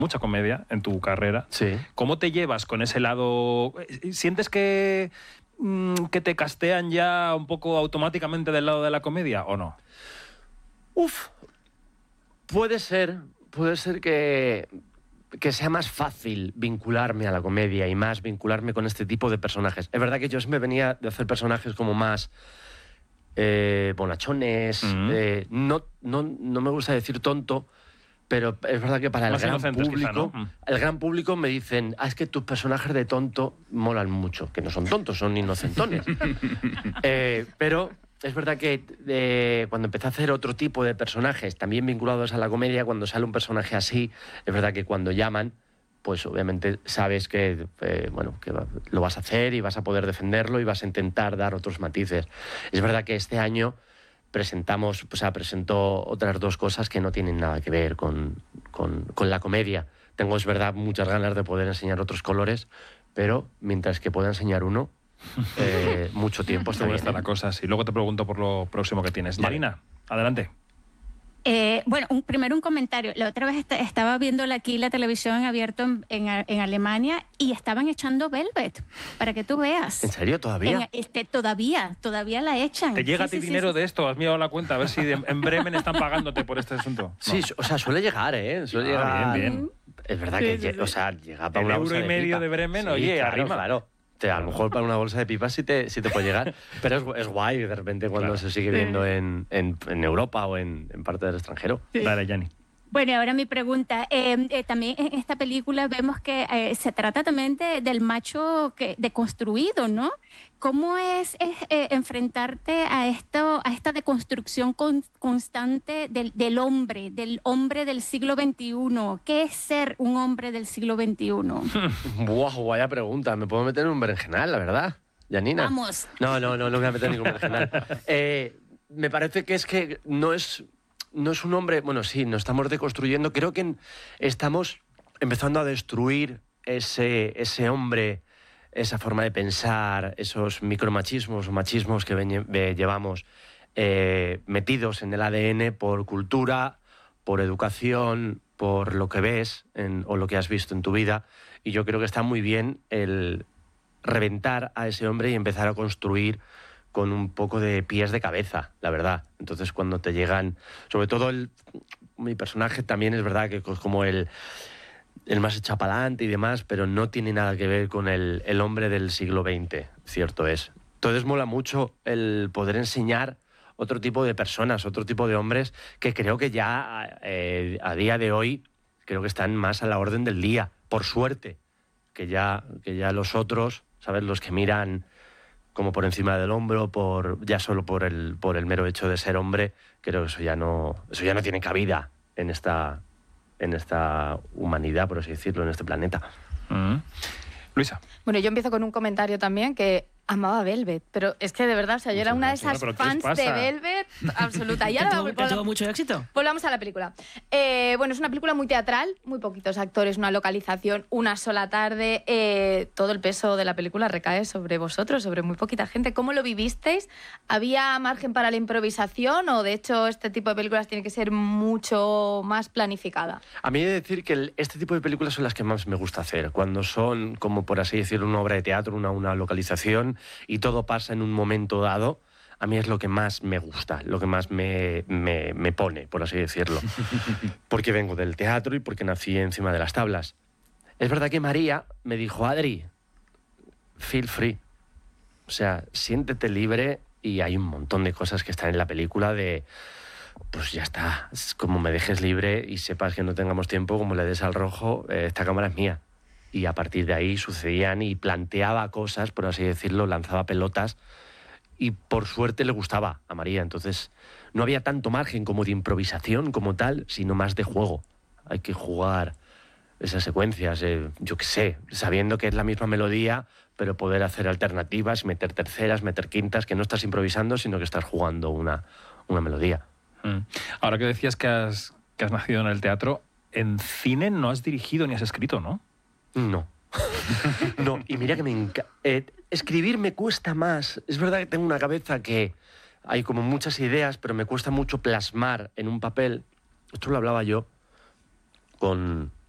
mucha comedia en tu carrera. Sí. ¿Cómo te llevas con ese lado? ¿Sientes que te castean ya un poco automáticamente del lado de la comedia o no? Puede ser que sea más fácil vincularme a la comedia y más vincularme con este tipo de personajes. Es verdad que yo me venía de hacer personajes como más bonachones, no me gusta decir tonto, pero es verdad que para el gran público, quizá, ¿no? el gran público me dicen, es que tus personajes de tonto molan mucho, que no son tontos, son inocentones. Pero es verdad que cuando empecé a hacer otro tipo de personajes, también vinculados a la comedia, cuando sale un personaje así, es verdad que cuando llaman, pues obviamente sabes que, que lo vas a hacer y vas a poder defenderlo y vas a intentar dar otros matices. Es verdad que este año presentó otras dos cosas que no tienen nada que ver con la comedia. Tengo, es verdad, muchas ganas de poder enseñar otros colores, pero mientras que pueda enseñar uno, mucho tiempo está bien. Está la cosa así. Luego te pregunto por lo próximo que tienes. Vale. Marina, adelante. Bueno, primero un comentario. La otra vez estaba viendo aquí la televisión en abierto en Alemania y estaban echando Velvet, para que tú veas. ¿En serio? ¿Todavía? Todavía la echan. ¿Te llega a ti dinero de esto? ¿Has mirado la cuenta? A ver si en Bremen están pagándote por este asunto. Sí, o sea, suele llegar, ¿eh? Suele llegar. Bien. Es verdad que llega para una bolsa €1,5 de pipa. de Bremen, Sí, oye, claro, arriba. Claro. A lo mejor para una bolsa de pipas sí te puede llegar, pero es guay de repente cuando se sigue viendo en Europa o en parte del extranjero. Dale, Yanni. Bueno, y ahora mi pregunta. También en esta película vemos que se trata también del macho deconstruido, ¿no? ¿Cómo es enfrentarte a esta deconstrucción constante del hombre del siglo XXI? ¿Qué es ser un hombre del siglo XXI? Buah, vaya pregunta. Me puedo meter en un berenjenal, la verdad, Yanina. Vamos. No me voy a meter en ningún berenjenal. Me parece que no es un hombre... Bueno, sí, nos estamos deconstruyendo. Creo que estamos empezando a destruir ese hombre, esa forma de pensar, esos micromachismos o machismos que llevamos metidos en el ADN por cultura, por educación, por lo que ves o lo que has visto en tu vida. Y yo creo que está muy bien el reventar a ese hombre y empezar a construir con un poco de pies de cabeza, la verdad. Entonces, cuando te llegan... Sobre todo mi personaje también es verdad que es como el más echapalante y demás, pero no tiene nada que ver con el hombre del siglo XX, cierto es. Entonces, mola mucho el poder enseñar otro tipo de personas, otro tipo de hombres que creo que ya a día de hoy creo que están más a la orden del día, por suerte, que ya los otros, ¿sabes? Los que miran como por encima del hombro, ya solo por el mero hecho de ser hombre, creo que eso ya no tiene cabida en esta humanidad, por así decirlo, en este planeta. Luisa. Bueno, yo empiezo con un comentario también que amaba Velvet, pero es que de verdad, o sea, yo era una de esas fans de Velvet absoluta. Y ahora ¿Tuvo mucho éxito? Volvamos a la película. Bueno, es una película muy teatral, muy poquitos actores, una localización, una sola tarde. Todo el peso de la película recae sobre vosotros, sobre muy poquita gente. ¿Cómo lo vivisteis? ¿Había margen para la improvisación o, de hecho, este tipo de películas tiene que ser mucho más planificada? A mí he de decir que este tipo de películas son las que más me gusta hacer, cuando son, como por así decirlo, una obra de teatro, una localización, y todo pasa en un momento dado. A mí es lo que más me gusta, lo que más me pone, por así decirlo. Porque vengo del teatro y porque nací encima de las tablas. Es verdad que María me dijo, Adri, feel free. O sea, siéntete libre, y hay un montón de cosas que están en la película de... Pues ya está, como me dejes libre y sepas que no tengamos tiempo, como le des al rojo, esta cámara es mía. Y a partir de ahí sucedían y planteaba cosas, por así decirlo, lanzaba pelotas, y por suerte le gustaba a María. Entonces no había tanto margen como de improvisación como tal, sino más de juego. Hay que jugar esas secuencias, yo qué sé, sabiendo que es la misma melodía, pero poder hacer alternativas, meter terceras, meter quintas, que no estás improvisando, sino que estás jugando una melodía. Ahora que decías que has nacido en el teatro, en cine no has dirigido ni has escrito, ¿no? No. No, y mira que escribir me cuesta más. Es verdad que tengo una cabeza que hay como muchas ideas, pero me cuesta mucho plasmar en un papel. Esto lo hablaba yo con